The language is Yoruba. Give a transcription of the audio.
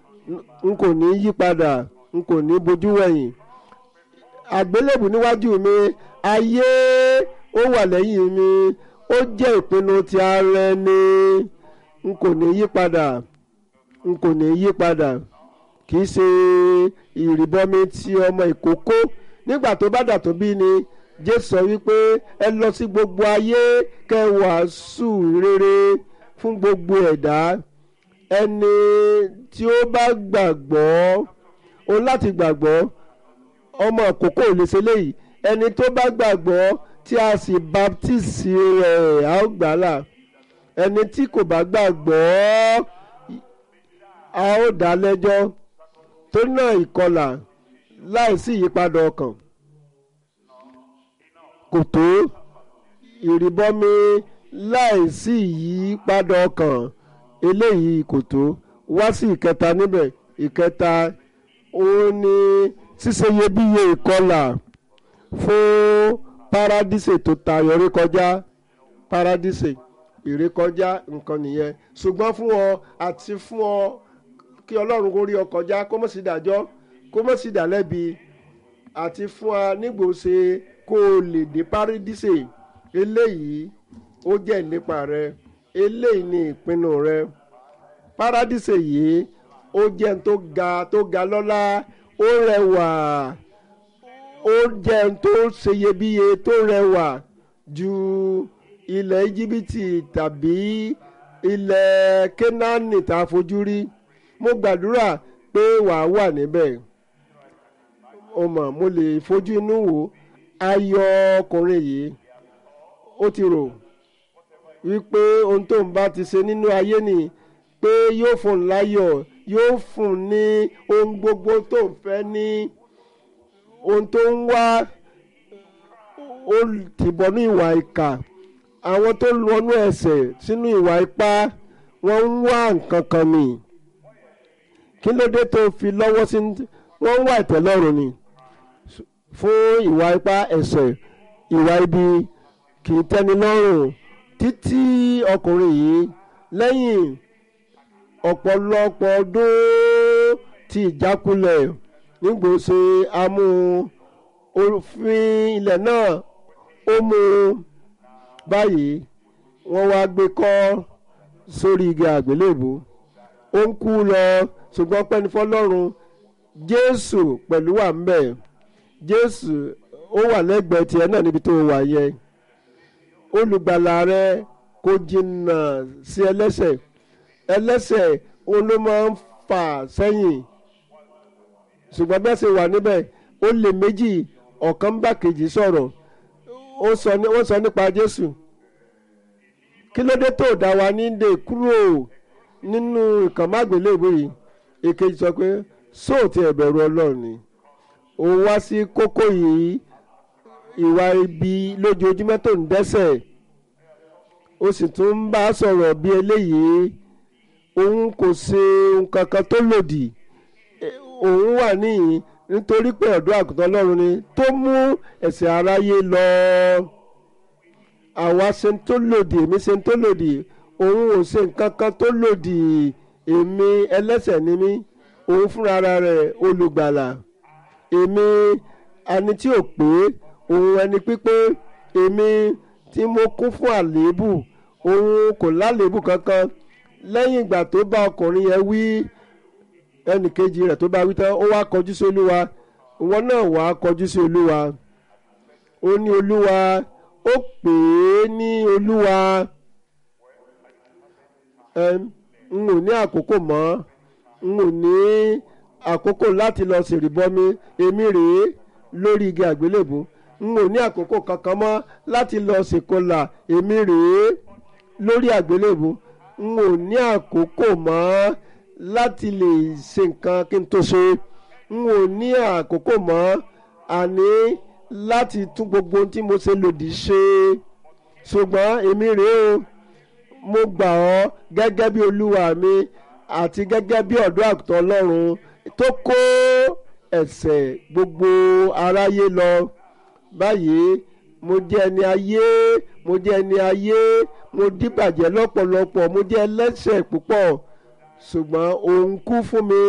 n kò ní yí padà, n kò ní bojú wẹ̀yìn. Àgbélébù níwájú mi, ayé ó wà lẹ́yìn mi, ó jẹ́ ìpinnu ti ara ẹni. N kò ní yí padà, n kò ní yí padà. Kì í ṣe ìrìbọmi ti ọmọ ìkókó. Nígbà tó bá dàtún bí ni Jésù sọ wípé ẹ lọ sí gbogbo ayé kẹ́ wàásù rere fún gbogbo ẹ̀dá. Ẹni tí ó bá gbàgbọ́, ó láti gbàgbọ́. Ọmọ ìkókó ò lè ṣe léyìí. Ẹni tó bá gbàgbọ́ tí a sì baptisi rẹ̀ á ó gbàlà. Ẹni tí kò bá gbàgbọ́ a ó dá lẹ́jọ́. Torí náà ìkọlà láìsí ìyípadà ọkàn kò tó. Ìrìbọmi láìsí ìyípadà ọkàn eléyìí kò tó. Wá sí ìkẹta níbẹ̀. Ìkẹta òun ni ṣíṣe iyebíye ìkọlà fún paradíṣe tó tayọ rékọjá. Paradíṣe ìrékọjá nǹkan nìyẹn. Ṣùgbọ́n fún ọ àti fún ọ kí Ọlọ́run kó rí ọ kọjá, kó mọ̀ sí ìdájọ́, kó mọ̀ sí ìdálẹ́bi, àti fún wa nígbòsè kó o lè dé paradíṣe. Eléyìí ó jẹ́ ìlépa rẹ, eléyìí ni ìpinnu rẹ. Paradíṣe yìí ó jẹ́ tó ga lọ́lá, ó rẹwà, ó jẹ́ tó ṣeyebíye, tó rẹwà ju ilẹ̀ Íjíbítì tàbí ilẹ̀ Kénáánì tá a fojú rí. Mo gbàdúrà pé wàá wà níbẹ̀. O mọ̀, mo lè fojú inú wò ayọ̀ ọkùnrin yìí. Ó ti rò wípé ohun tó ń bá ti ṣe nínú ayé ni pé yóò fún un láyọ̀, yóò fún un ní ohun gbogbo tó ń fẹ́, ní ohun tó ń wá. Ó ti bọnú ìwà ìkà. Àwọn tó wọnú ẹ̀ṣẹ̀ sínú ìwà ipá, wọ́n ń wá nǹkan kan ni. Kí ló dé tó fi lọ́wọ́ sí? Wọ́n ń wá ìtẹ́lọ́rùn ni fún ìwà ipá, ẹ̀ṣẹ̀, ìwà ibi kì í tẹ́ni lọ́rùn. Títí ọkùnrin yìí lẹ́yìn ọ̀pọ̀lọpọ̀ ọdún ti ìjákulẹ̀ nígbòsè amú òfin ilẹ̀ náà, ó mú báyìí wọ́n wá gbé kọ́ sórí igi àgbélébùú. Ó ń kú lọ, ṣùgbọ́n pẹ́ni fọlọ́run. Jésù pẹ̀lú wà ńbẹ̀. Jésù ó wà lẹ́gbẹ̀ẹ́ tiẹ̀ náà níbi tó wà yẹ. Olùgbàlà rẹ kò jìnnà sí ẹlẹ́ṣẹ̀. Ẹlẹ́ṣẹ̀ òun ló máa ń fà sẹ́yìn. Ṣùgbọ́n bẹ́ẹ̀ ṣe wà níbẹ̀, ó lè méjì, ọ̀kan bá kejì sọ̀rọ̀. Wọ́n sọ nípa Jésù. Kí ló dé tó dá wa nídè kúrò nínú ìkànmágbélébùú yìí? Èkejì sọ pé sóòtì ẹ̀bẹ̀rù Ọlọ́run ni. Ó wá sí kókó yìí, ìwà ibi lójoojúmọ́ tó ń dẹ́ṣẹ̀. Ó sì tún ń bá sọ̀rọ̀ bí eléyìí. Òun kò ṣe nǹkan kan tó lòdì. Òun wà níyìn nítorí pé ọ̀dọ́ àgùntàn Ọlọ́run ni tó mú ẹ̀ṣẹ̀ aráyé lọ. Àwa ṣe ń tó lòdì, èmi ṣe ń tó lòdì. Òun ò ṣe nǹkan kan tó lòdì. Èmi ẹlẹ́ṣẹ̀ ni mí. Òun fúnra rẹ̀ olùgbàlà. Èmi ẹni tí ò pé, òun ẹni pípé. Èmi tí mo kún fún àléébù, òun kò láléébù kankan. Lẹ́yìn ìgbà tó bá ọkùnrin yẹn wí, ẹnìkejì rẹ̀ tó bá wí tán, ó wá kọjú sí Olúwa. Ìwọ náà wá kọjú sí Olúwa. Ó ní Olúwa, ó pè é ní Olúwa. N ò ní àkókò mọ́. N ò ní àkókò láti lọ ṣèrìbọmi. Èmi rèé lórí igi àgbélébùú. N ò ní àkókò kankan mọ́ láti lọ ṣèkọlà. Èmi rèé lórí àgbélébùú. N ò ní àkókò mọ́ láti lè ṣe nǹkan kí n tó ṣe. N ò ní àkókò mọ́ àní láti tún gbogbo ohun tí mo ṣe lòdì ṣe. Ṣùgbọ́n èmi rèé o, mo gbà ọ́ gẹ́gẹ́ bí Olúwa mi àti gẹ́gẹ́ bí ọ̀dọ́ àgùntàn Ọlọ́run tó kó ẹ̀ṣẹ̀ gbogbo aráyé lọ. Báyìí mo jẹ́ ẹni ayé, mo jẹ́ ẹni ayé, mo díbàjẹ́ lọ́pọ̀lọpọ̀, mo jẹ́ ẹlẹ́ṣẹ̀ púpọ̀, ṣùgbọ́n òun kú fún mi.